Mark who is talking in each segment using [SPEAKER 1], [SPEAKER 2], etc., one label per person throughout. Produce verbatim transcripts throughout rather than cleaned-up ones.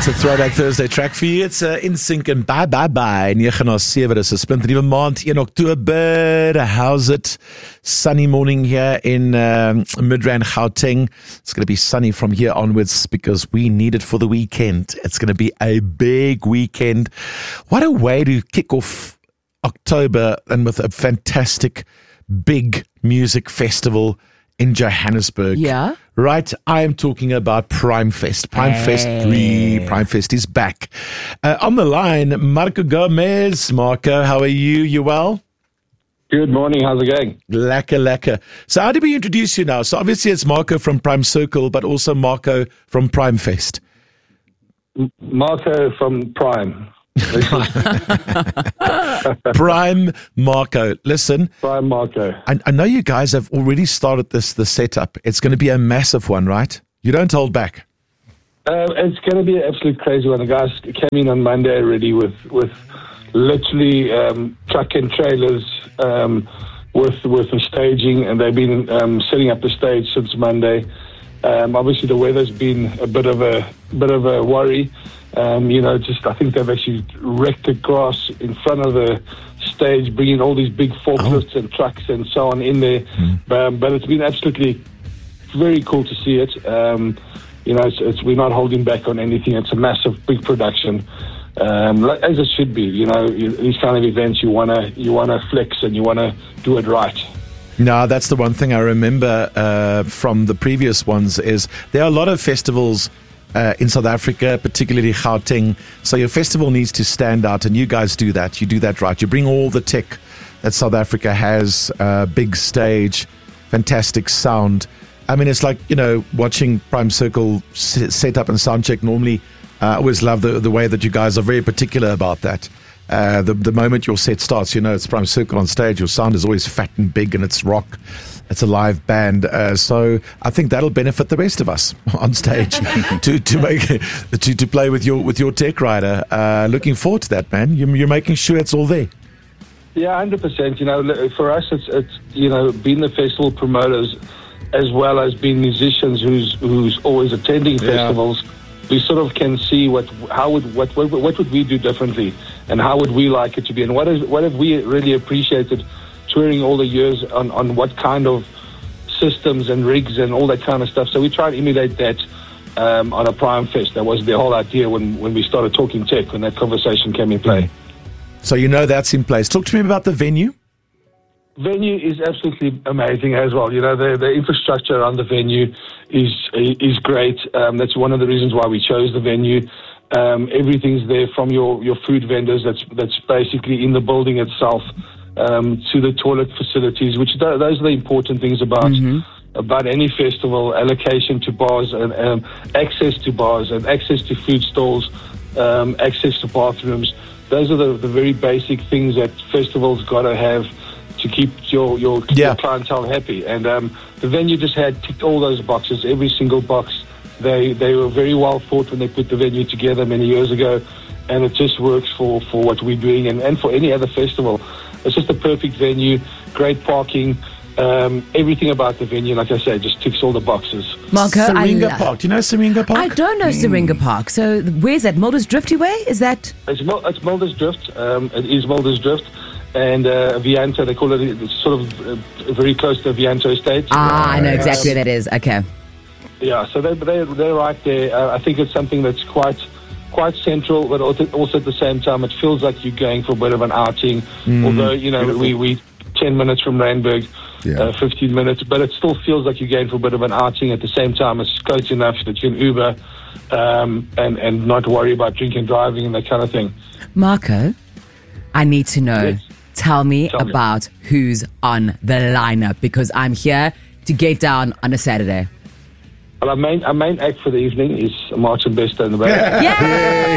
[SPEAKER 1] That's a Throwback Thursday track for you. It's uh, In Sync and Bye Bye Bye. nine na seven, dis 'n splinternuwe maand, een October. How's it? Sunny morning here in um, Midrand, Gauteng. It's going to be sunny from here onwards because we need it for the weekend. It's going to be a big weekend. What a way to kick off October, and with a fantastic big music festival in Johannesburg.
[SPEAKER 2] Yeah.
[SPEAKER 1] Right, I am talking about Primefest. Primefest
[SPEAKER 2] Hey.
[SPEAKER 1] three. Primefest is back. Uh, on the line, Marco Gomez. Marco, how are you? You well?
[SPEAKER 3] Good morning. How's it going?
[SPEAKER 1] Lekker, lekker. So how do we introduce you now? So obviously it's Marco from Prime Circle, but also Marco from Primefest.
[SPEAKER 3] M- Marco from Prime.
[SPEAKER 1] Prime Marco. Listen,
[SPEAKER 3] Prime Marco.
[SPEAKER 1] I, I know you guys have already started this, the setup. It's going to be a massive one, right? You don't hold back.
[SPEAKER 3] Uh, it's going to be an absolute crazy one. The guys came in on Monday already with with literally um, truck and trailers um, with with the staging, and they've been um, setting up the stage since Monday. Um, obviously, the weather's been a bit of a bit of a worry. Um, you know, just I think they've actually wrecked the grass in front of the stage, bringing all these big forklifts oh. and trucks and so on in there. Mm. Um, but it's been absolutely very cool to see it. Um, you know, it's, it's, we're not holding back on anything. It's a massive, big production, um, like, as it should be. You know, you, these kind of events, you wanna you wanna flex and you wanna do it right.
[SPEAKER 1] No, that's the one thing I remember uh, from the previous ones is there are a lot of festivals Uh, in South Africa, particularly Gauteng. So your festival needs to stand out, and you guys do that. You do that right. You bring all the tech that South Africa has, uh, big stage, fantastic sound. I mean, it's like, you know, watching Prime Circle set up and sound check. Normally, uh, I always love the, the way that you guys are very particular about that. Uh, the, the moment your set starts, you know, it's Prime Circle on stage. Your sound is always fat and big, and it's rock. It's a live band, uh, so I think that'll benefit the rest of us on stage to to make to, to play with your with your tech rider. Uh, looking forward to that, man. You're, you're making sure it's all there.
[SPEAKER 3] Yeah, one hundred percent. You know, for us, it's it's you know, being the festival promoters as well as being musicians who's who's always attending festivals. Yeah. We sort of can see what how would what, what what would we do differently, and how would we like it to be, and what is what have we really appreciated touring all the years on, on what kind of systems and rigs and all that kind of stuff. So we try to emulate that um, on a Prime Fest. That was the whole idea when, when we started talking tech, when that conversation came in play.
[SPEAKER 1] So you know that's in place. Talk to me about the venue.
[SPEAKER 3] Venue is absolutely amazing as well. You know, the, the infrastructure around the venue is is great. Um, that's one of the reasons why we chose the venue. Um, everything's there, from your, your food vendors that's that's basically in the building itself, Um, to the toilet facilities, which th- those are the important things about mm-hmm. about any festival. Allocation to bars and um, access to bars and access to food stalls, um, access to bathrooms. Those are the, the very basic things that festivals got to have to keep your your, yeah. your clientele happy. And um, the venue just had ticked all those boxes, every single box. They they were very well thought when they put the venue together many years ago, and it just works for, for what we're doing and, and for any other festival. It's just a perfect venue, great parking, um, everything about the venue, like I said, just ticks all the boxes.
[SPEAKER 2] Marco,
[SPEAKER 1] Syringa
[SPEAKER 2] I
[SPEAKER 1] Park. Do you know Syringa Park?
[SPEAKER 2] I don't know mm. Syringa Park. So where's that? Mulder's Drifty way? Is that?
[SPEAKER 3] It's, it's Mulder's Drift. Um, it is Mulder's Drift. And uh, Vianto, they call it, it's sort of uh, very close to Vianto Estate.
[SPEAKER 2] Ah, uh, I know exactly
[SPEAKER 3] um,
[SPEAKER 2] where that is. Okay.
[SPEAKER 3] Yeah, so they, they, they're right there. Uh, I think it's something that's quite... quite central, but also at the same time, it feels like you're going for a bit of an outing. Mm, although, you know, we we ten minutes from Randburg, yeah. uh, fifteen minutes, but it still feels like you're going for a bit of an outing. At the same time, it's close enough that you can Uber um, and, and not worry about drinking, driving and that kind of thing.
[SPEAKER 2] Marco, I need to know.
[SPEAKER 3] Yes.
[SPEAKER 2] Tell me
[SPEAKER 3] Tell
[SPEAKER 2] about
[SPEAKER 3] me.
[SPEAKER 2] who's on the lineup, because I'm here to get down on a Saturday.
[SPEAKER 3] Well, our main, our main act for the evening is Martin Bester in the band.
[SPEAKER 2] Yay!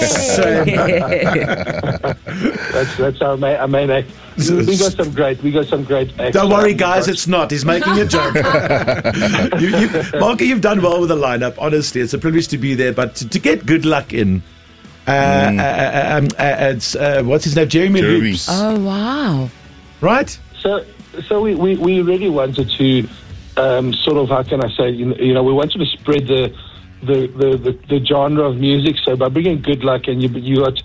[SPEAKER 3] that's that's our main, our main act. We got some great, we got some great acts.
[SPEAKER 1] Don't worry, guys, it's not. He's making a joke. you, you, Marco, you've done well with the lineup. Honestly, it's a privilege to be there, but to, to get good luck in, uh, mm. uh, um, uh, it's, uh, what's his name? Jeremy Loops.
[SPEAKER 2] Oh, wow.
[SPEAKER 1] Right?
[SPEAKER 3] So, so we, we, we really wanted to. Um, sort of, how can I say, you know, we wanted to spread the the, the, the, the genre of music. So by bringing Good Luck, and you you got,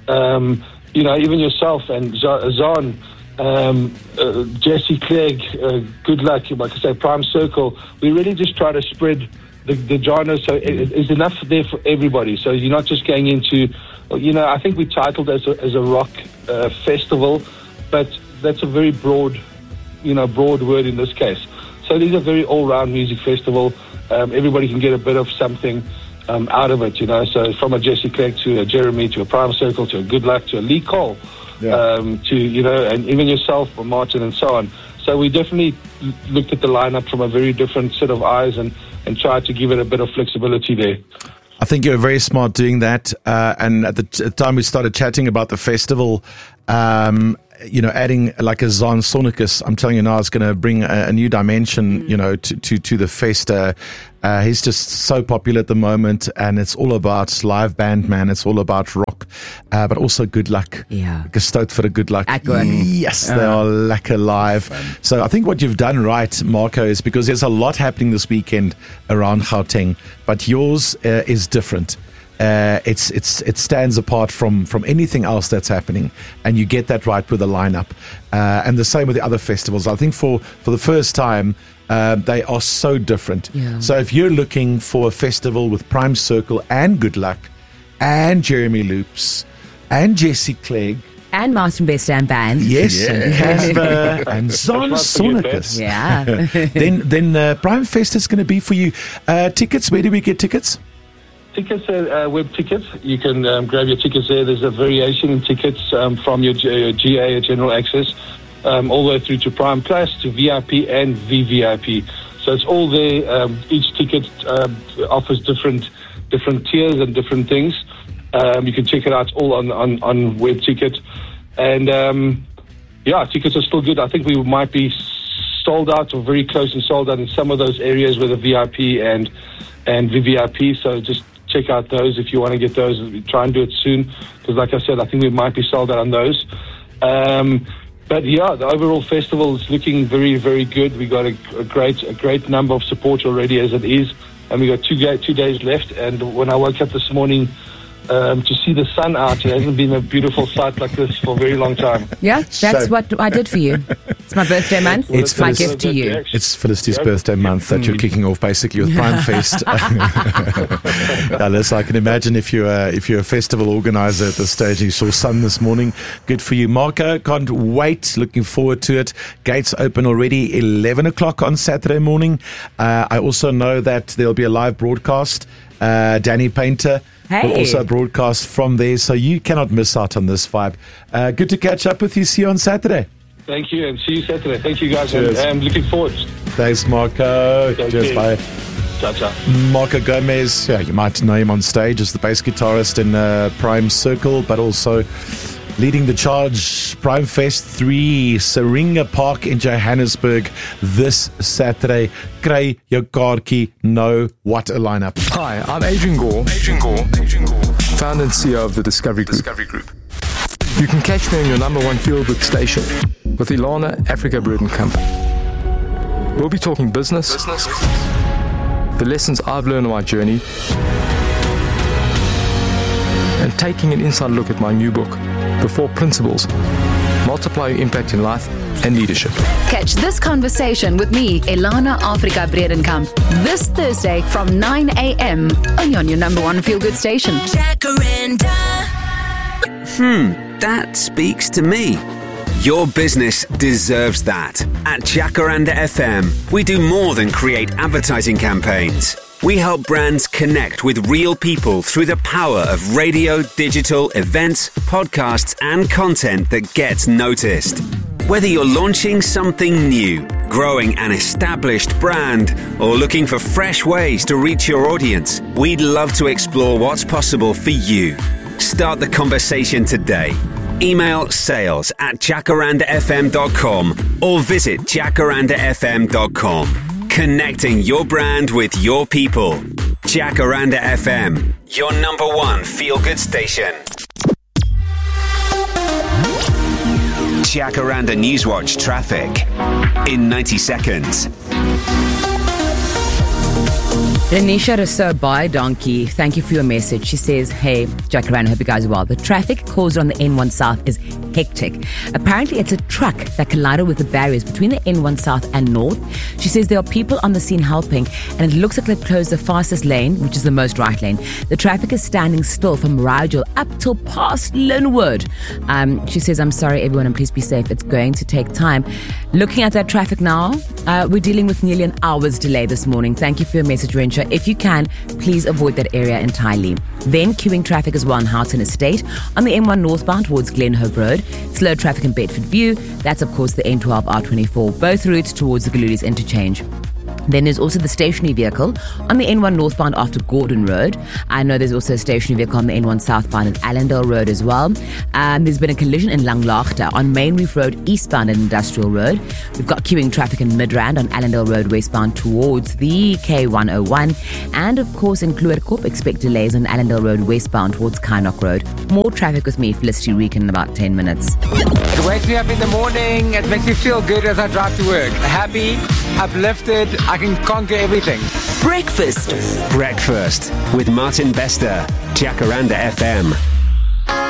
[SPEAKER 3] um, you know, even yourself and Zon, um, uh, Jesse Clegg, uh, Good Luck, like I say, Prime Circle, we really just try to spread the, the genre so it, it's enough there for everybody. So you're not just going into, you know, I think we titled as a, as a rock uh, festival, but that's a very broad, you know, broad word in this case. So it is a very all-round music festival. Um, everybody can get a bit of something um, out of it, you know. So from a Jesse Clegg to a Jeremy to a Prime Circle to a Good Luck to a Lee Cole, yeah. um, to, you know, and even yourself or Martin and so on. So we definitely looked at the lineup from a very different set of eyes and, and tried to give it a bit of flexibility there.
[SPEAKER 1] I think you're very smart doing that. Uh, and at the t- time we started chatting about the festival, um, you know, adding like a Zon Sonicus, I'm telling you now, it's going to bring a, a new dimension, mm. you know, to, to, to the festa. Uh, he's just so popular at the moment, and it's all about live band, man. It's all about rock, uh, but also Good Luck.
[SPEAKER 2] Yeah.
[SPEAKER 1] Gestoot for a Good Luck.
[SPEAKER 2] Mm.
[SPEAKER 1] Yes, they uh, are lekker live. So I think what you've done right, Marco, is because there's a lot happening this weekend around Gauteng, but yours uh, is different. Uh, it's it's it stands apart from from anything else that's happening, and you get that right with the lineup. Uh, and the same with the other festivals. I think for for the first time, uh, they are so different.
[SPEAKER 2] Yeah.
[SPEAKER 1] So if you're looking for a festival with Prime Circle and Good Luck, and Jeremy Loops, and Jesse Clegg,
[SPEAKER 2] and Martin Best and Band,
[SPEAKER 1] yes,
[SPEAKER 3] Yeah.
[SPEAKER 1] and Casper, and Zon Sonicus,
[SPEAKER 2] yeah,
[SPEAKER 1] then then uh, Prime Fest is going to be for you. Uh, tickets? Where do we get tickets?
[SPEAKER 3] Tickets are uh, web tickets. You can um, grab your tickets there. There's a variation in tickets um, from your, G- your G A, General Access, um, all the way through to Prime Plus, to V I P and V V I P. So it's all there. Um, each ticket um, offers different different tiers and different things. Um, you can check it out all on, on, on web ticket. And um, yeah, tickets are still good. I think we might be sold out or very close and sold out in some of those areas with the V I P and, and V V I P. So just check out those if you want to get those. Try and do it soon, because like I said, I think we might be sold out on those. Um, but yeah, the overall festival is looking very, very good. We got a, a great, a great number of support already as it is, and we got two two days left. And when I woke up this morning um, to see the sun out, it hasn't been a beautiful sight like this for a very long time.
[SPEAKER 2] Yeah, that's
[SPEAKER 1] So-
[SPEAKER 2] what I did for you. It's my birthday month.
[SPEAKER 1] It's
[SPEAKER 2] It's my
[SPEAKER 1] Phyllis-
[SPEAKER 2] gift to you.
[SPEAKER 1] It's Felicity's
[SPEAKER 3] Yep.
[SPEAKER 1] birthday month that you're kicking off basically with Prime Fest. Now, listen, I can imagine if you're a, if you're a festival organizer at this stage, you saw sun this morning. Good for you, Marco. Can't wait. Looking forward to it. Gates open already eleven o'clock on Saturday morning. Uh, I also know that there'll be a live broadcast. Uh, Danny Painter
[SPEAKER 2] Hey.
[SPEAKER 1] will also broadcast from there, so you cannot miss out on this vibe. Uh, good to catch up with you. See you on Saturday.
[SPEAKER 3] Thank you, and see you Saturday. Thank you, guys.
[SPEAKER 1] Cheers.
[SPEAKER 3] And I'm looking forward.
[SPEAKER 1] Thanks, Marco.
[SPEAKER 3] Thank
[SPEAKER 1] Cheers,
[SPEAKER 3] you.
[SPEAKER 1] bye.
[SPEAKER 3] Ciao, ciao.
[SPEAKER 1] Marco Gomez, yeah, you might know him on stage as the bass guitarist in uh, Prime Circle, but also leading the charge, Prime Fest three, Syringa Park in Johannesburg this Saturday. Kry jou kaartjie nou. What a lineup.
[SPEAKER 4] Hi, I'm Adrian Gore, Adrian Gore, Adrian Gore, founder and C E O of the Discovery Group. Discovery Group. You can catch me on your number one feel-good station with Ilana Africa Bread and Company. We'll be talking business, business, the lessons I've learned on my journey, and taking an inside look at my new book, The Four Principles: Multiply Your Impact in Life and Leadership.
[SPEAKER 5] Catch this conversation with me, Ilana Africa Bredenkamp, this Thursday from nine a.m. on your number one feel-good station.
[SPEAKER 6] Jacaranda. Hmm, that speaks to me. Your business deserves that. At Jacaranda F M, we do more than create advertising campaigns. We help brands connect with real people through the power of radio, digital, events, podcasts, and content that gets noticed. Whether you're launching something new, growing an established brand, or looking for fresh ways to reach your audience, we'd love to explore what's possible for you. Start the conversation today. Email sales at jacaranda f m dot com or visit jacaranda f m dot com. Connecting your brand with your people. Jacaranda F M, your number one feel-good station. Jacaranda Newswatch traffic in ninety seconds.
[SPEAKER 2] Renisha Rousseau by Donkey, thank you for your message. She says, hey, Jacaranda, hope you guys are well. The traffic caused on the N one South is hectic. Apparently, it's a truck that collided with the barriers between the N one South and North. She says there are people on the scene helping, and it looks like they've closed the fastest lane, which is the most right lane. The traffic is standing still from Rigel up till past Linwood. Um, she says, I'm sorry, everyone, and please be safe. It's going to take time. Looking at that traffic now, uh, we're dealing with nearly an hour's delay this morning. Thank you for your message, Rensha. If you can, please avoid that area entirely. Then queuing traffic as well on Houghton Estate on the N one northbound towards Glenhove Road. Slow traffic in Bedford View. That's, of course, the N twelve R twenty-four. Both routes towards the Galulis interchange. Then there's also the stationary vehicle on the N one northbound after Gordon Road. I know there's also a stationary vehicle on the N one southbound at Allendale Road as well. Um, there's been a collision in Langlaagte on Main Reef Road eastbound and Industrial Road. We've got queuing traffic in Midrand on Allendale Road westbound towards the K one oh one. And of course in Kloerkop, expect delays on Allendale Road westbound towards Kynoch Road. More traffic with me, Felicity Reek, in about ten minutes.
[SPEAKER 7] It wakes me up in the morning. It makes me feel good as I drive to work. Happy, uplifted. I can conquer everything.
[SPEAKER 6] Breakfast. Breakfast with Martin Bester, Jacaranda F M.